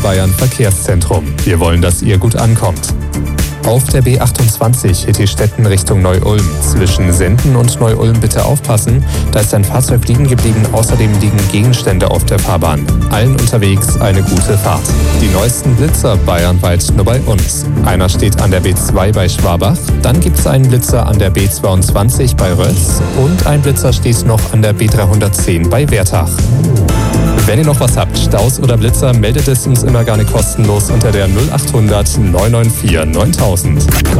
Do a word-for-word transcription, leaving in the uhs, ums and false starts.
Bayern Verkehrszentrum. Wir wollen, dass ihr gut ankommt. Auf der B achtundzwanzig Hittistetten Richtung Neu-Ulm. Zwischen Senden und Neu-Ulm bitte aufpassen, da ist ein Fahrzeug liegen geblieben. Außerdem liegen Gegenstände auf der Fahrbahn. Allen unterwegs eine gute Fahrt. Die neuesten Blitzer bayernweit nur bei uns. Einer steht an der B zwei bei Schwabach, dann gibt es einen Blitzer an der B zweiundzwanzig bei Röss und ein Blitzer steht noch an der B dreihundertzehn bei Wertach. Wenn ihr noch was habt, Staus oder Blitzer, meldet es uns immer gerne kostenlos unter der null achthundert neun neun vier neuntausend.